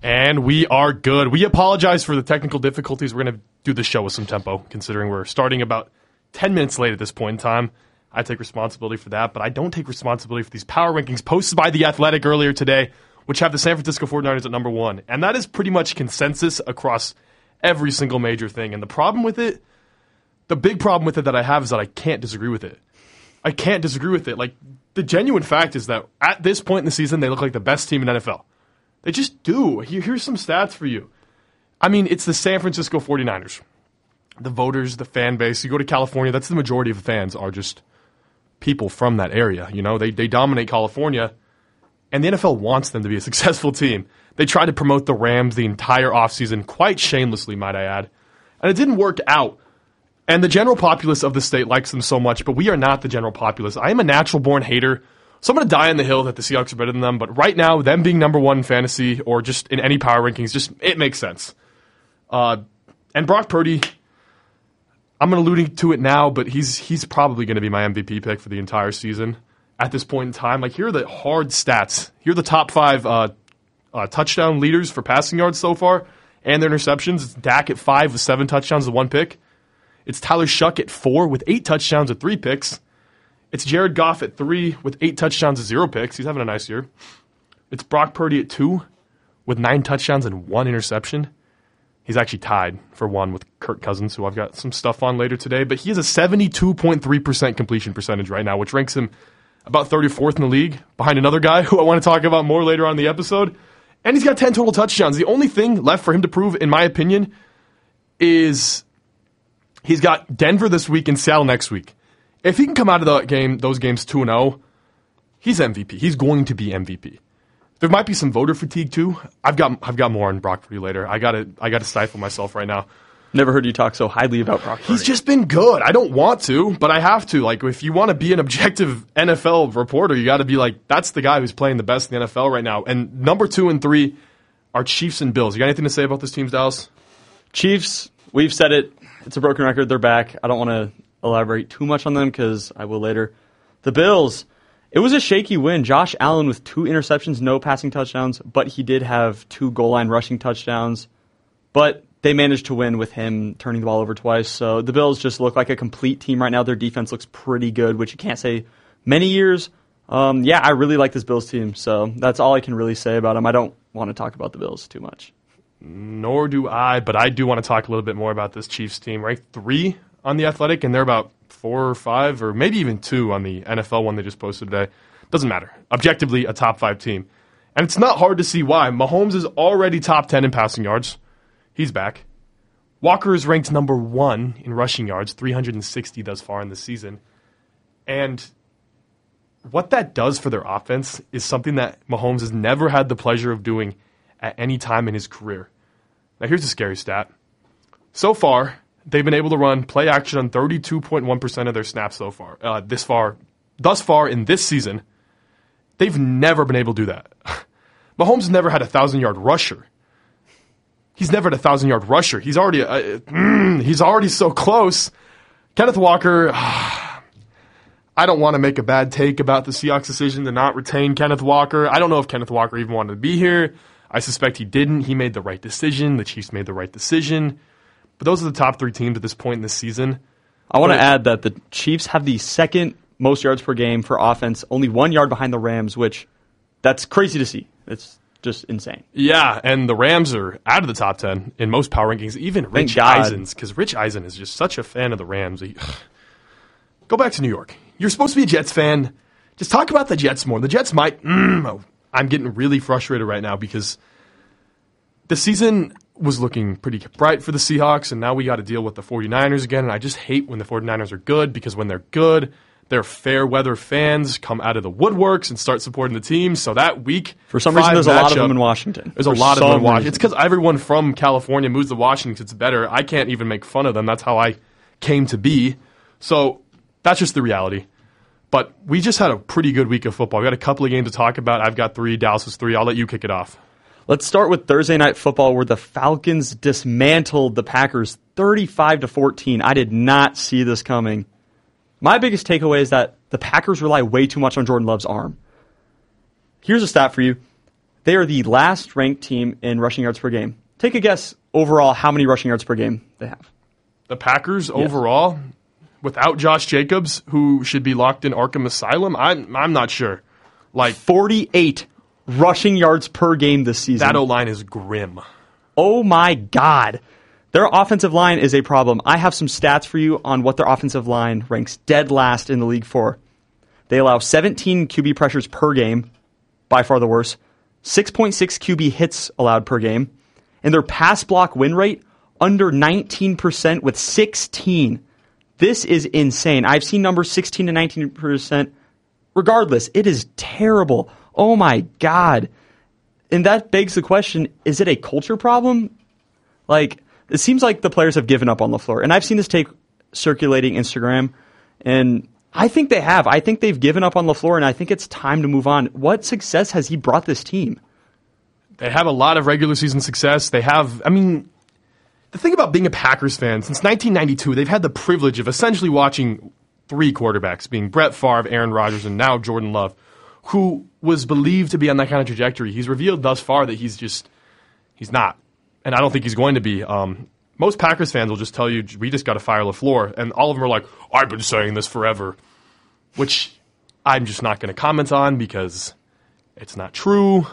And we are good. We apologize for the technical difficulties. We're going to do the show with some tempo, considering we're starting about 10 minutes late at this point in time. I take responsibility for that, but I don't take responsibility for these power rankings posted by The Athletic earlier today, which have the San Francisco 49ers at number 1. And that is pretty much consensus across every single major thing. And the problem with it, the big problem with it that I have is that I can't disagree with it. I can't disagree with it. Like, the genuine fact is that at this point in the season, they look like the best team in NFL. They just do. Here's some stats for you. I mean, it's the San Francisco 49ers. The voters, the fan base. You go to California, that's the majority of the fans are just people from that area. You know, they dominate California, and the NFL wants them to be a successful team. They tried to promote the Rams the entire offseason, quite shamelessly, might I add. And it didn't work out. And the general populace of the state likes them so much, but we are not the general populace. I am a natural-born hater. So I'm going to die on the hill that the Seahawks are better than them, but right now, them being number 1 in fantasy or just in any power rankings, it makes sense. And Brock Purdy, I'm alluding to it now, but he's probably going to be my MVP pick for the entire season at this point in time. Like, here are the hard stats. Here are the top 5 touchdown leaders for passing yards so far and their interceptions. It's Dak at 5 with 7 touchdowns and 1 pick. It's Tyler Shuck at 4 with 8 touchdowns and 3 picks. It's Jared Goff at 3 with 8 touchdowns and 0 picks. He's having a nice year. It's Brock Purdy at 2 with 9 touchdowns and 1 interception. He's actually tied for 1 with Kirk Cousins, who I've got some stuff on later today. But he has a 72.3% completion percentage right now, which ranks him about 34th in the league, behind another guy who I want to talk about more later on in the episode. And he's got 10 total touchdowns. The only thing left for him to prove, in my opinion, is he's got Denver this week and Seattle next week. If he can come out of those games 2-0, he's MVP. He's going to be MVP. There might be some voter fatigue too. I've got more on Brock Purdy later. I gotta stifle myself right now. Never heard you talk so highly about Brock Purdy. He's just been good. I don't want to, but I have to. Like, if you want to be an objective NFL reporter, you got to be like, that's the guy who's playing the best in the NFL right now. And number 2 and 3 are Chiefs and Bills. You got anything to say about this teams, Dallas? Chiefs, we've said it. It's a broken record. They're back. I don't want to elaborate too much on them because I will later. The Bills, it was a shaky win. Josh Allen with 2 interceptions, no passing touchdowns, but he did have 2 goal line rushing touchdowns. But they managed to win with him turning the ball over twice. So the Bills just look like a complete team right now. Their defense looks pretty good, which you can't say many years. I really like this Bills team. So that's all I can really say about them. I don't want to talk about the Bills too much. Nor do I, but I do want to talk a little bit more about this Chiefs team. Ranked 3 on The Athletic, and they're about 4 or 5, or maybe even 2 on the NFL one they just posted today. Doesn't matter. Objectively, a top 5 team. And it's not hard to see why. Mahomes is already top 10 in passing yards. He's back. Walker is ranked number 1 in rushing yards, 360 thus far in the season. And what that does for their offense is something that Mahomes has never had the pleasure of doing at any time in his career. Now, here's a scary stat. So far, they've been able to run play action on 32.1% of their snaps so far. Thus far in this season, they've never been able to do that. Mahomes has never had a 1,000-yard rusher. He's never had a 1,000-yard rusher. He's already so close. Kenneth Walker, I don't want to make a bad take about the Seahawks' decision to not retain Kenneth Walker. I don't know if Kenneth Walker even wanted to be here. I suspect he didn't. He made the right decision. The Chiefs made the right decision. But those are the top 3 teams at this point in the season. I want to add that the Chiefs have the second most yards per game for offense, only 1 yard behind the Rams, which that's crazy to see. It's just insane. Yeah, and the Rams are out of the top 10 in most power rankings, even Rich Eisen's, because Rich Eisen is just such a fan of the Rams. Go back to New York. You're supposed to be a Jets fan. Just talk about the Jets more. The Jets might... I'm getting really frustrated right now because the season was looking pretty bright for the Seahawks, and now we got to deal with the 49ers again, and I just hate when the 49ers are good because when they're good, their fair-weather fans come out of the woodworks and start supporting the team. So that week, for some reason, there's a lot of them in Washington. There's a lot of them in Washington. It's because everyone from California moves to Washington because it's better. I can't even make fun of them. That's how I came to be. So that's just the reality. But we just had a pretty good week of football. We got a couple of games to talk about. I've got 3. Dallas has 3. I'll let you kick it off. Let's start with Thursday Night Football, where the Falcons dismantled the Packers 35-14. I did not see this coming. My biggest takeaway is that the Packers rely way too much on Jordan Love's arm. Here's a stat for you. They are the last ranked team in rushing yards per game. Take a guess overall how many rushing yards per game they have. The Packers overall, without Josh Jacobs, who should be locked in Arkham Asylum, I'm not sure. Like 48 rushing yards per game this season. That O-line is grim. Oh my God. Their offensive line is a problem. I have some stats for you on what their offensive line ranks dead last in the league for. They allow 17 QB pressures per game, by far the worst. 6.6 QB hits allowed per game. And their pass block win rate, under 19% with 16. This is insane. I've seen numbers 16 to 19%. Regardless, it is terrible. Oh my God. And that begs the question, is it a culture problem? Like, it seems like the players have given up on LaFleur. And I've seen this take circulating Instagram, and I think they have. I think they've given up on LaFleur, and I think it's time to move on. What success has he brought this team? They have a lot of regular season success. They have, I mean, the thing about being a Packers fan, since 1992, they've had the privilege of essentially watching three quarterbacks, being Brett Favre, Aaron Rodgers, and now Jordan Love, who was believed to be on that kind of trajectory. He's revealed thus far that he's not. And I don't think he's going to be. Most Packers fans will just tell you, we just got to fire LaFleur. And all of them are like, I've been saying this forever. Which I'm just not going to comment on because it's not true.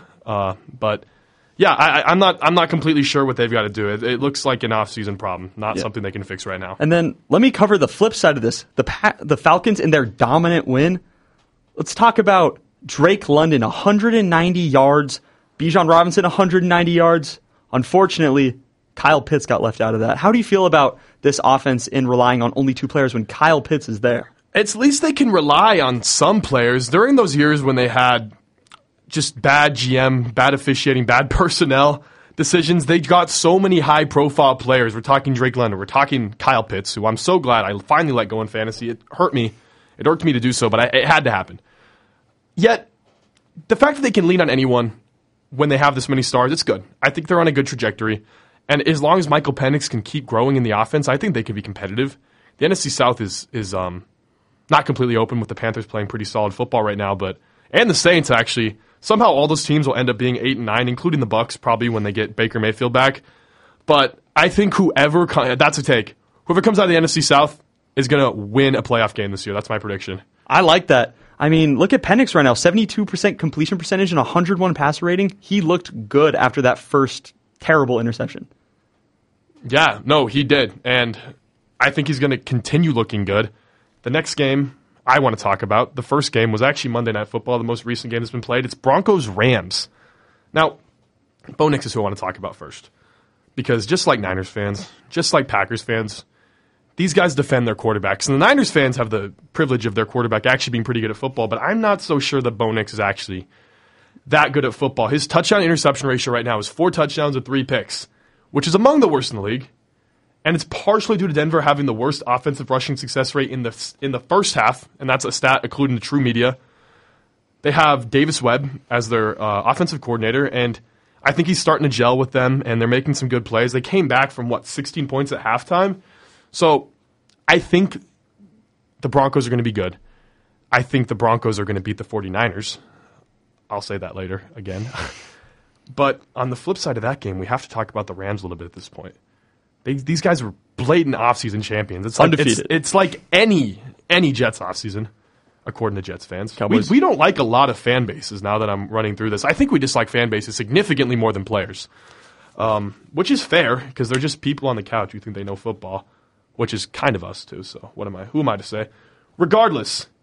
But yeah, I'm not completely sure what they've got to do. It looks like an off-season problem, not something they can fix right now. And then let me cover the flip side of this. The Falcons in their dominant win. Let's talk about Drake London, 190 yards. Bijan Robinson, 190 yards. Unfortunately, Kyle Pitts got left out of that. How do you feel about this offense in relying on only two players when Kyle Pitts is there? At least they can rely on some players. During those years when they had just bad GM, bad officiating, bad personnel decisions, they got so many high-profile players. We're talking Drake London. We're talking Kyle Pitts, who I'm so glad I finally let go in fantasy. It hurt me. It irked me to do so, but it had to happen. Yet, the fact that they can lean on anyone when they have this many stars, it's good. I think they're on a good trajectory. And as long as Michael Penix can keep growing in the offense, I think they can be competitive. The NFC South is not completely open with the Panthers playing pretty solid football right now, and the Saints actually. Somehow all those teams will end up being 8-9, including the Bucs probably when they get Baker Mayfield back. But I think that's a take. Whoever comes out of the NFC South is going to win a playoff game this year. That's my prediction. I like that. I mean, look at Penix right now, 72% completion percentage and 101 passer rating. He looked good after that first terrible interception. Yeah, no, he did. And I think he's going to continue looking good. The next game I want to talk about, the first game, was actually Monday Night Football, the most recent game that's been played. It's Broncos-Rams. Now, Bo Nix is who I want to talk about first. Because just like Niners fans, just like Packers fans, these guys defend their quarterbacks. And the Niners fans have the privilege of their quarterback actually being pretty good at football, but I'm not so sure that Bo Nix is actually that good at football. His touchdown-interception ratio right now is 4 touchdowns and 3 picks, which is among the worst in the league. And it's partially due to Denver having the worst offensive rushing success rate in the first half, and that's a stat including the True Media. They have Davis Webb as their offensive coordinator, and I think he's starting to gel with them, and they're making some good plays. They came back from, 16 points at halftime? So I think the Broncos are going to be good. I think the Broncos are going to beat the 49ers. I'll say that later again. But on the flip side of that game, we have to talk about the Rams a little bit at this point. These guys were blatant offseason champions. It's like, undefeated. It's like any Jets offseason, according to Jets fans. We don't like a lot of fan bases now that I'm running through this. I think we dislike fan bases significantly more than players, which is fair because they're just people on the couch who think they know football, which is kind of us too. So who am I to say? Regardless,